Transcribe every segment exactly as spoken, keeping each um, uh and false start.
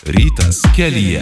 Rytas kelyje.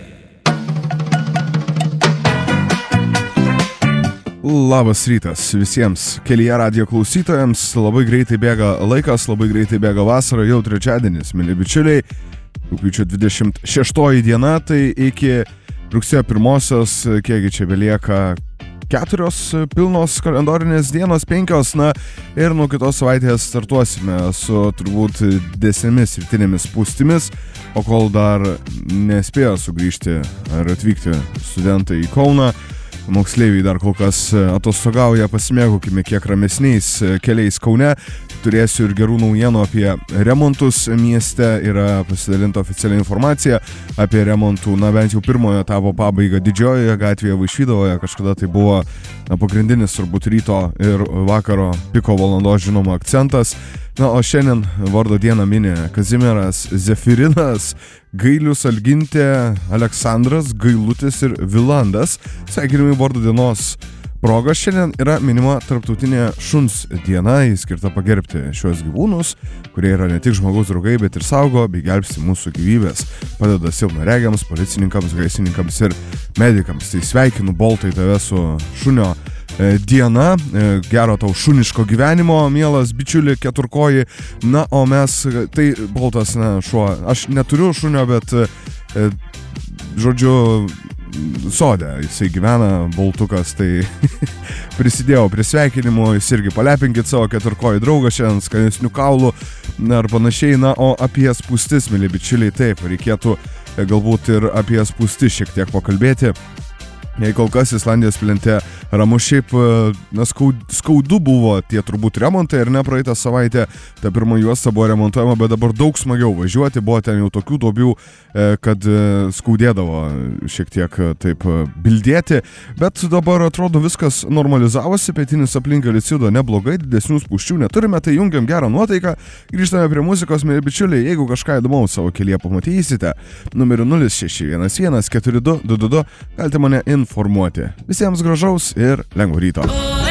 Labas rytas visiems kelyje radijo klausytojams. Labai greitai bėga laikas, labai greitai bėga vasara, jau trečiadienis, mili bičiuliai. Rugpjūčio dvidešimt šeštoji diena, tai iki rugsėjo pirmosios, kiekgi čia belieka, keturios pilnos kalendorinės dienos, penkios, na ir nuo kitos savaitės startuosime su turbūt didesnėmis rytinėmis spūstimis, o kol dar nespėjo sugrįžti ar atvykti studentai į Kauną, moksleiviai dar kol kas atostogauja, pasimėgaukime kiek ramesniais keliais Kaune. Turėsiu ir gerų naujienų apie remontus mieste, yra pasidalinta oficialią informaciją apie remontų, na bent jau pirmojo etapo pabaigą Didžiojoje gatvėje Vaišvydovoje, kažkada tai buvo na, pagrindinis turbūt ryto ir vakaro piko valandos žinoma akcentas. Na, o šiandien vardo dieną mini Kazimieras Zefirinas, Gailius Algintė, Aleksandras, Gailutis ir Vilandas. Sveikinimai vardo dienos proga šiandien yra minima tarptautinė šuns diena, jis skirta pagerbti šios gyvūnus, kurie yra ne tik žmogaus draugai, bet ir saugo bei gelbsti mūsų gyvybės, padeda silpnaregiams, policininkams, gaisrininkams ir medikams. Tai sveikinu Boltai tave su šunio e, diena, e, gero tau šuniško gyvenimo, mielas bičiuli keturkoji. Na, o mes, tai Boltas, na, šuo, aš neturiu šunio, bet e, žodžiu, sode, jisai gyvena, Boltukas, tai prisidėjau prie sveikinimų, jis irgi palepinkit savo keturkojį draugą šiandien skanesnių kaulų ar panašiai. Na, o apie spūstis, mėly bičiuliai, taip, reikėtų galbūt ir apie spūstis šiek tiek pakalbėti. Jei kol kas Islandijos plente ramu, šiaip na, skaudu buvo tie turbūt remontai ir ne praeitą savaitę ta pirma juosta buvo remontuojama, bet dabar daug smagiau važiuoti, buvo ten jau tokių duobių, kad skaudėdavo šiek tiek taip bildėti, bet dabar atrodo viskas normalizavosi, pietinis aplink Galicido neblogai, didesnių spūsčių neturime, tai jungiam gerą nuotaiką, grįžtame prie muzikos, mėly bičiuliai, jeigu kažką įdomaus savo kelyje pamatysite, numeriu nulis šeši vienas vienas keturi du du du du, galite mane informuoti. Visiems gražaus ir lengvo ryto.